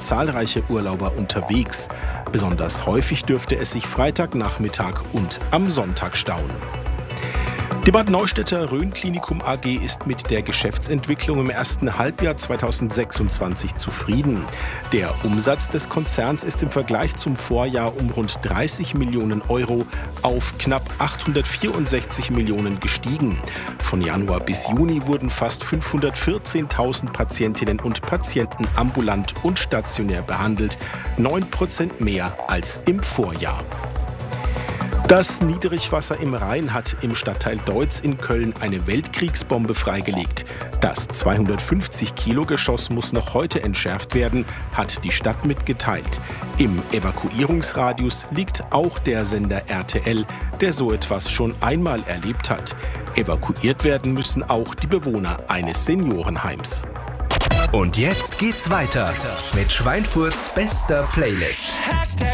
zahlreiche Urlauber unterwegs. Besonders häufig dürfte es sich Freitagnachmittag und am Sonntag stauen. Die Bad Neustädter Rhön-Klinikum AG ist mit der Geschäftsentwicklung im ersten Halbjahr 2026 zufrieden. Der Umsatz des Konzerns ist im Vergleich zum Vorjahr um rund 30 Millionen Euro auf knapp 864 Millionen gestiegen. Von Januar bis Juni wurden fast 514.000 Patientinnen und Patienten ambulant und stationär behandelt, 9% mehr als im Vorjahr. Das Niedrigwasser im Rhein hat im Stadtteil Deutz in Köln eine Weltkriegsbombe freigelegt. Das 250-Kilo-Geschoss muss noch heute entschärft werden, hat die Stadt mitgeteilt. Im Evakuierungsradius liegt auch der Sender RTL, der so etwas schon einmal erlebt hat. Evakuiert werden müssen auch die Bewohner eines Seniorenheims. Und jetzt geht's weiter mit Schweinfurts bester Playlist.